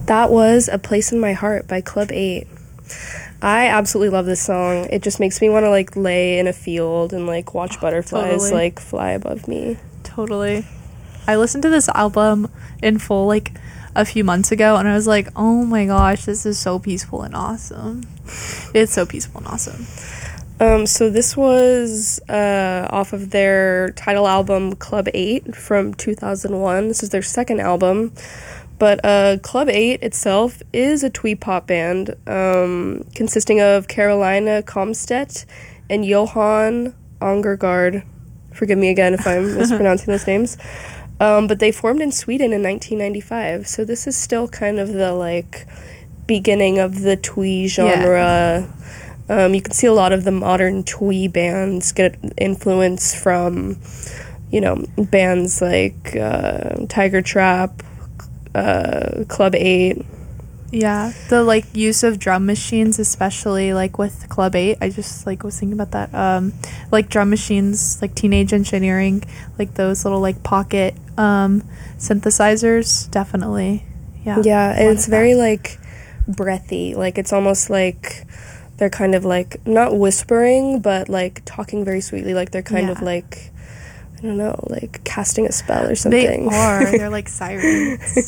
That was A Place in My Heart by Club 8. I absolutely love this song. It just makes me want to, like, lay in a field and, like, watch butterflies, totally. like, fly above me. Totally. I listened to this album in full, like, a few months ago, and I was like, oh my gosh, this is so peaceful and awesome. It's so peaceful and awesome. So this was off of their title album Club 8 from 2001. This is their second album. But Club 8 itself is a twee pop band consisting of Carolina Comstedt and Johan Angergaard. Forgive me again if I'm mispronouncing those names. But they formed in Sweden in 1995. So this is still kind of the, like, beginning of the twee genre. Yeah. You can see a lot of the modern twee bands get influence from, you know, bands like Tiger Trap, Club 8. Yeah, the, like, use of drum machines, especially, like, with Club 8, I just, like, was thinking about that, like, drum machines, like, Teenage Engineering, like, those little, like, pocket synthesizers, definitely. Yeah, and it's very, like, breathy, like, it's almost like they're kind of, like, not whispering, but, like, talking very sweetly, like, they're kind of, like, I don't know, like, casting a spell or something. They are. They're like sirens.